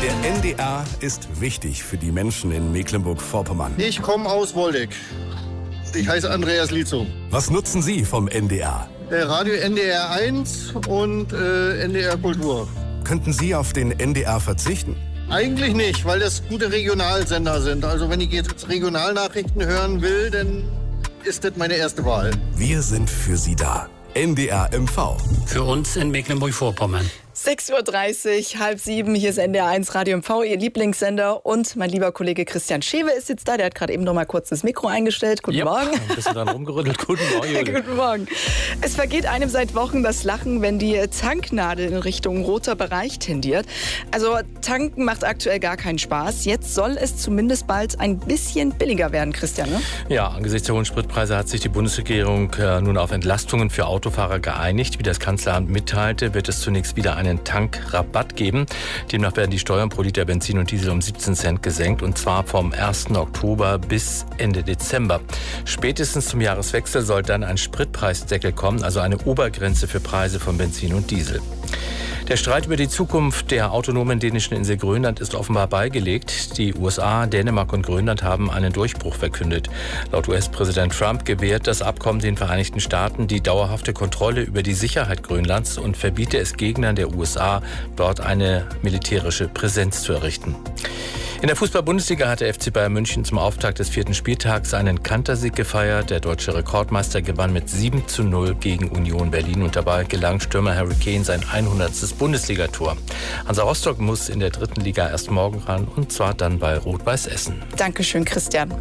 Der NDR ist wichtig für die Menschen in Mecklenburg-Vorpommern. Ich komme aus Woldeck. Ich heiße Andreas Lietzow. Was nutzen Sie vom NDR? Radio NDR 1 und NDR Kultur. Könnten Sie auf den NDR verzichten? Eigentlich nicht, weil das gute Regionalsender sind. Also wenn ich jetzt Regionalnachrichten hören will, dann ist das meine erste Wahl. Wir sind für Sie da. NDR MV. Für uns in Mecklenburg-Vorpommern. 6:30 Uhr, 6:30, hier ist NDR 1 Radio MV, Ihr Lieblingssender. Und mein lieber Kollege Christian Schewe ist jetzt da. Der hat gerade eben noch mal kurz das Mikro eingestellt. Guten Morgen. Ein bisschen dann rumgerüttelt. Guten Morgen. Guten Morgen. Es vergeht einem seit Wochen das Lachen, wenn die Tanknadel in Richtung roter Bereich tendiert. Also tanken macht aktuell gar keinen Spaß. Jetzt soll es zumindest bald ein bisschen billiger werden, Christian, ne? Ja, angesichts der hohen Spritpreise hat sich die Bundesregierung nun auf Entlastungen für Autofahrer geeinigt. Wie das Kanzleramt mitteilte, wird es zunächst wieder einen Tankrabatt geben. Demnach werden die Steuern pro Liter Benzin und Diesel um 17 Cent gesenkt, und zwar vom 1. Oktober bis Ende Dezember. Spätestens zum Jahreswechsel soll dann ein Spritpreisdeckel kommen, also eine Obergrenze für Preise von Benzin und Diesel. Der Streit über die Zukunft der autonomen dänischen Insel Grönland ist offenbar beigelegt. Die USA, Dänemark und Grönland haben einen Durchbruch verkündet. Laut US-Präsident Trump gewährt das Abkommen den Vereinigten Staaten die dauerhafte Kontrolle über die Sicherheit Grönlands und verbiete es Gegnern der USA, dort eine militärische Präsenz zu errichten. In der Fußball-Bundesliga hat der FC Bayern München zum Auftakt des 4. Spieltags einen Kantersieg gefeiert. Der deutsche Rekordmeister gewann mit 7:0 gegen Union Berlin, und dabei gelang Stürmer Harry Kane sein 100. Bundesligator. Hansa Rostock muss in der 3. Liga erst morgen ran, und zwar dann bei Rot-Weiß Essen. Dankeschön, Christian.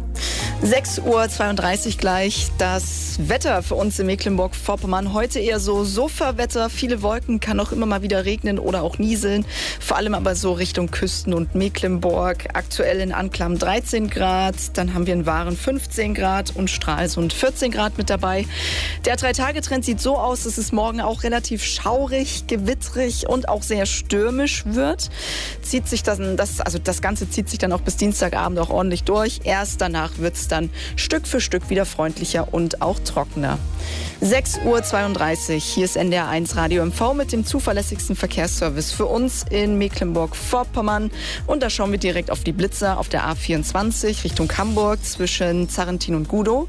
6:32 Uhr gleich. Das Wetter für uns in Mecklenburg-Vorpommern. Heute eher so Sofawetter. Viele Wolken, kann auch immer mal wieder regnen oder auch nieseln. Vor allem aber so Richtung Küsten und Mecklenburg. Aktuell in Anklam 13 Grad. Dann haben wir in Waren 15 Grad und Stralsund 14 Grad mit dabei. Der 3-Tage-Trend sieht so aus, dass es morgen auch relativ schaurig, gewittrig und auch sehr stürmisch wird. Das Ganze zieht sich dann auch bis Dienstagabend auch ordentlich durch. Erst danach wird es dann Stück für Stück wieder freundlicher und auch trockener. 6:32 Uhr, hier ist NDR 1 Radio MV mit dem zuverlässigsten Verkehrsservice für uns in Mecklenburg-Vorpommern. Und da schauen wir direkt auf die Blitzer auf der A24 Richtung Hamburg zwischen Zarrentin und Gudow.